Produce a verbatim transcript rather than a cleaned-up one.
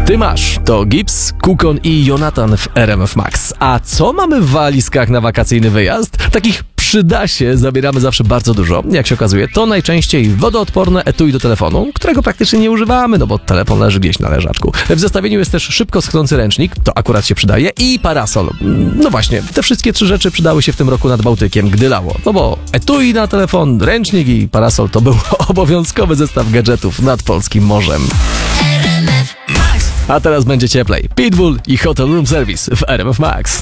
Ty masz, to Gibbs, Kukon i Jonathan w R M F Max. A co mamy w walizkach na wakacyjny wyjazd? Takich przyda się zabieramy zawsze bardzo dużo. Jak się okazuje, to najczęściej wodoodporne etui do telefonu, którego praktycznie nie używamy, no bo telefon leży gdzieś na leżaczku. W zestawieniu jest też szybko schnący ręcznik, to akurat się przydaje, i parasol. No właśnie, te wszystkie trzy rzeczy przydały się w tym roku nad Bałtykiem, gdy lało. No bo etui na telefon, ręcznik i parasol to był obowiązkowy zestaw gadżetów nad polskim morzem. A teraz będzie cieplej. Pitbull i Hotel Room Service w R M F Max.